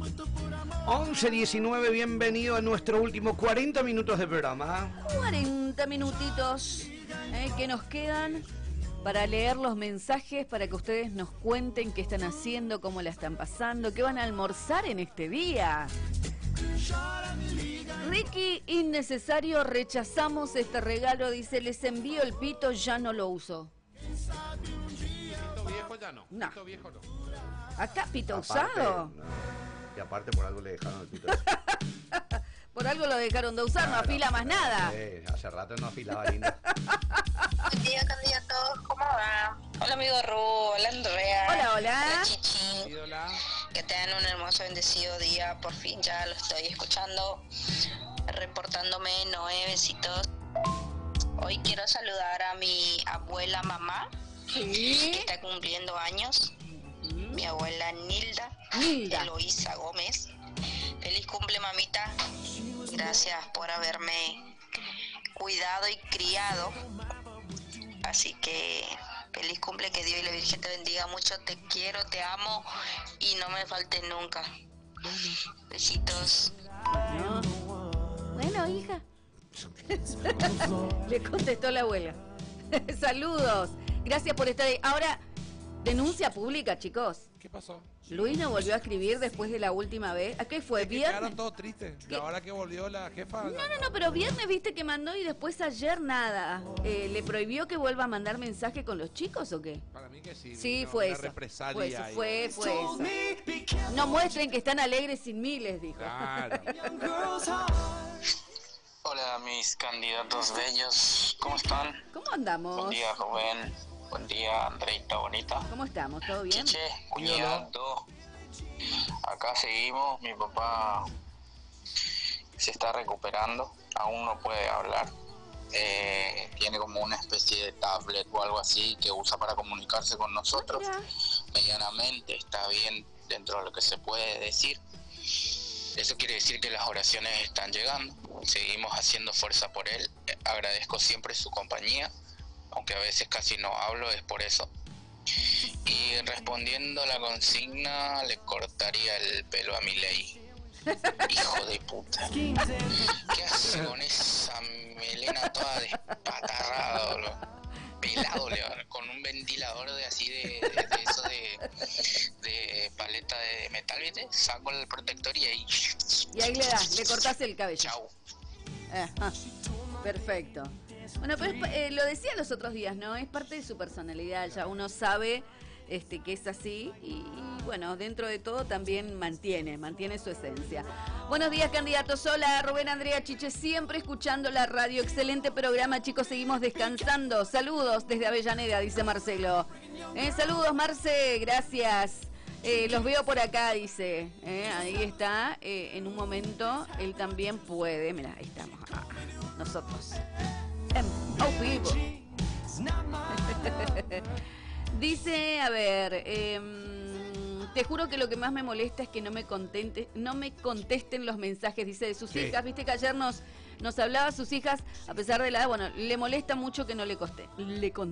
11:19, bienvenido a nuestro último 40 minutos de programa. 40 minutitos que nos quedan para leer los mensajes, para que ustedes nos cuenten qué están haciendo, cómo la están pasando, qué van a almorzar en este día. Ricky, innecesario, rechazamos este regalo, dice, les envío el pito, ya no lo uso. ¿Pito viejo ya no? No. ¿Pito viejo no? ¿Acá pito Aparte, usado? no. Y aparte por algo le dejaron el pito. Por algo lo dejaron de usar, no afila más nada. Hace rato no afilaba, linda. Buen día, candidatos, ¿cómo va? Hola, amigo Ru, hola, Andrea. Hola, hola. Hola, Chichi. Hola. Que tengan un hermoso, bendecido día. Por fin ya lo estoy escuchando. Reportándome, Noé, besitos. Hoy quiero saludar a mi abuela mamá, Sí. que está cumpliendo años. Mi abuela Nilda Eloísa Gómez. Feliz cumple, mamita. Gracias por haberme cuidado y criado. Así que feliz cumple, que Dios y la Virgen te bendiga mucho. Te quiero, te amo y no me faltes nunca. Besitos. Bueno, hija. Le contestó la abuela. Saludos. Gracias por estar ahí. Ahora, denuncia pública, chicos. ¿Qué pasó? Luis no volvió a escribir después de la última vez. ¿A qué fue? Es que ¿Viernes? quedaron todos tristes. ¿Qué? Ahora que volvió la jefa. No, pero viernes viste que mandó y después ayer nada. ¿Le prohibió que vuelva a mandar mensaje con los chicos o qué? Para mí que sí. Sí, no, fue una eso. represalia Fue ahí. eso. No muestren que están alegres sin mí, les dijo. Claro. Hola mis candidatos bellos, ¿cómo están? ¿Cómo andamos? Buen día Rubén, buen día Andreita bonita. ¿Cómo estamos? ¿Todo bien? Chiche, cuñado. Acá seguimos, mi papá se está recuperando, aún no puede hablar. Tiene como una especie de tablet o algo así que usa para comunicarse con nosotros. Mira. Medianamente está bien dentro de lo que se puede decir. Eso quiere decir que las oraciones están llegando. Seguimos haciendo fuerza por él. Agradezco siempre su compañía, aunque a veces casi no hablo, es por eso. Y respondiendo a la consigna, le cortaría el pelo a Milei. Hijo de puta. ¿Qué hace con esa melena toda despatarrada, boludo? Pelado, con un ventilador de así de eso de paleta de metal, ¿viste? Saco el protector y ahí. Y ahí le cortás el cabello. Chau. Perfecto. Bueno, pero lo decía los otros días, ¿no? Es parte de su personalidad, ya uno sabe que es así y bueno, dentro de todo también mantiene su esencia. Buenos días, candidatos. Hola, Rubén, Andrea, Chiche, siempre escuchando la radio. Excelente programa, chicos, seguimos descansando. Saludos desde Avellaneda, dice Marcelo. Saludos, Marce, gracias. Los veo por acá, dice. Ahí está. En un momento, él también puede. Mira, ahí estamos. Nosotros. Vivo. Dice, a ver, te juro que lo que más me molesta es que no me contesten los mensajes, dice, de sus hijas. Viste que ayer nos hablaba sus hijas, a pesar de la edad, bueno, le molesta mucho que no le contesten.